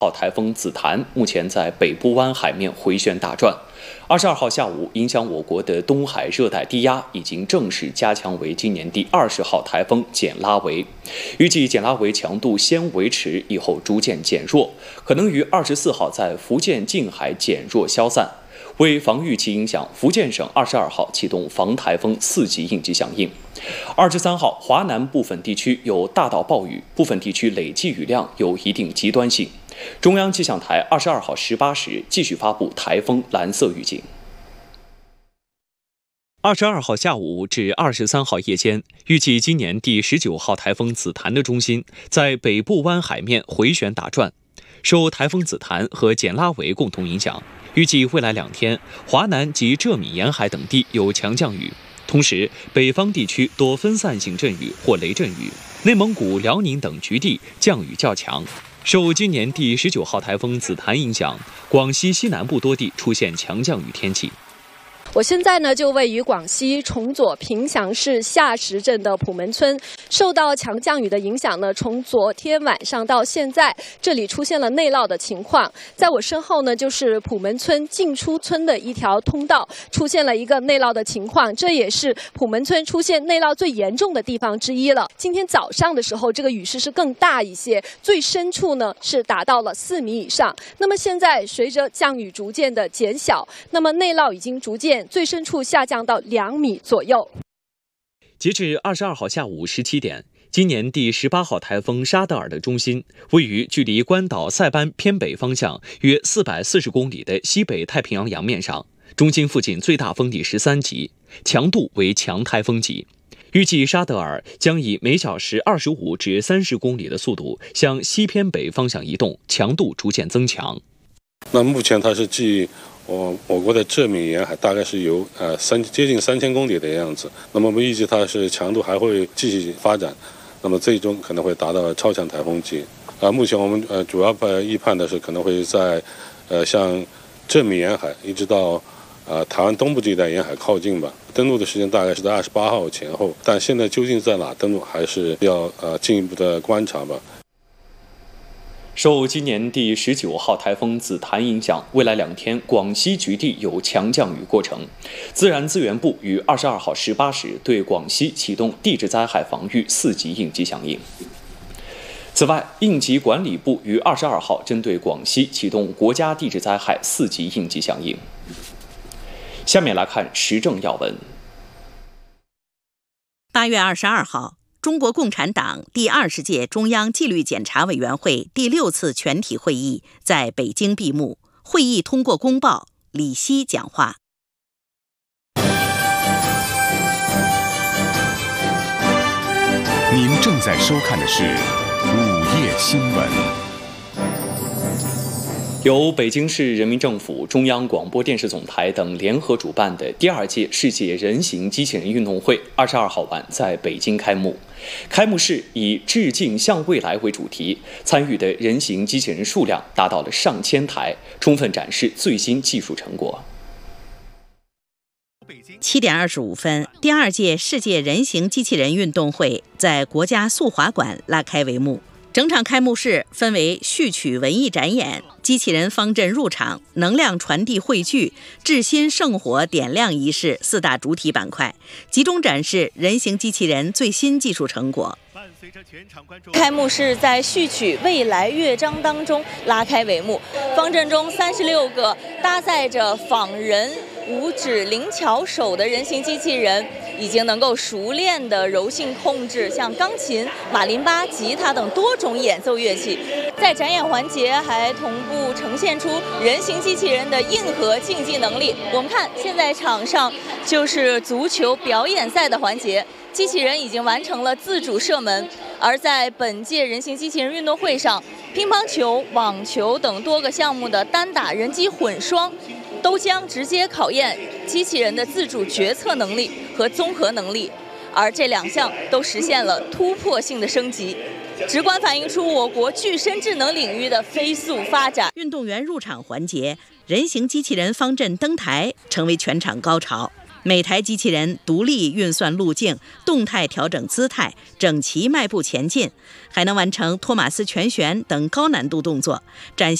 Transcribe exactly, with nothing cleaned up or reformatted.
号台风紫檀目前在北部湾海面回旋打转。二十二号下午，影响我国的东海热带低压已经正式加强为今年第二十号台风简拉维，预计简拉维强度先维持，以后逐渐减弱，可能于二十四号在福建近海减弱消散。为防御其影响，福建省二十二号启动防台风四级应急响应。二十三号，华南部分地区有大到暴雨，部分地区累计雨量有一定极端性。中央气象台二十二号十八时继续发布台风蓝色预警。二十二号下午至二十三号夜间，预计今年第十九号台风紫檀的中心在北部湾海面回旋打转，受台风紫檀和简拉维共同影响。预计未来两天，华南及浙闽沿海等地有强降雨，同时北方地区多分散性阵雨或雷阵雨，内蒙古、辽宁等局地降雨较强。受今年第十九号台风紫檀影响，广西西南部多地出现强降雨天气。 我现在呢就位于广西崇左平祥市下石镇的普门村，受到强降雨的影响呢，从昨天晚上到现在，这里出现了内涝的情况。在我身后呢，就是普门村进出村的一条通道，出现了一个内涝的情况，这也是普门村出现内涝最严重的地方之一了。今天早上的时候，这个雨势是更大一些，最深处呢是达到了四米以上。那么现在随着降雨逐渐的减小，那么内涝已经逐渐最深处下降到两米左右。 截至二十二号下午十七点，今年第十八号台风沙德尔的中心位于距离关岛塞班偏北方向约四百四十公里的西北太平洋洋面上，中心附近最大风力十三级，强度为强台风级。预计沙德尔将以每小时二十五至三十公里的速度向西偏北方向移动，强度逐渐增强。 那目前它是距我我国的浙闽沿海大概是有呃三接近三千公里的样子。那么我们预计它是强度还会继续发展，那么最终可能会达到超强台风级。啊、呃，目前我们呃主要预判的是可能会在呃像浙闽沿海一直到呃台湾东部这一带沿海靠近吧。登陆的时间大概是在二十八号前后，但现在究竟在哪登陆，还是要呃进一步的观察吧。 受今年第十九号台风紫檀影响，未来两天广西局地有强降雨过程。自然资源部于二十二号十八时对广西启动地质灾害防御四级应急响应。此外，应急管理部于二十二号针对广西启动国家地质灾害四级应急响应。下面来看时政要闻。 八月二十二号。中国共产党第二十届中央纪律检查委员会第六次全体会议在北京闭幕。会议通过公报，李希讲话。 您正在收看的是午夜新闻。 由北京市人民政府、中央广播电视总台等联合主办的第二届世界人形机器人运动会，二十二号晚在北京开幕。开幕式以“致敬向未来”为主题，参与的人形机器人数量达到了上千台，充分展示最新技术成果。 七点二十五分，第二届世界人形机器人运动会在国家速滑馆拉开帷幕。整场开幕式分为序曲文艺展演、机器人方阵入场、能量传递汇聚、至心圣火点亮仪式四大主体板块，集中展示人形机器人最新技术成果。 开幕式在序曲未来乐章当中拉开帷幕，方阵中三十六个搭载着仿人五指灵巧手的人形机器人已经能够熟练地柔性控制像钢琴、马林巴、吉他等多种演奏乐器。在展演环节还同步呈现出人形机器人的硬核竞技能力。我们看现在场上就是足球表演赛的环节，机器人已经完成了自主射门。而在本届人形机器人运动会上，乒乓球、网球等多个项目的单打人机混双都将直接考验机器人的自主决策能力和综合能力，而这两项都实现了突破性的升级，直观反映出我国具身智能领域的飞速发展。 运动员入场环节，人形机器人方阵登台成为全场高潮。 每台机器人独立运算路径，动态调整姿态，整齐迈步前进，还能完成托马斯全旋等高难度动作，展现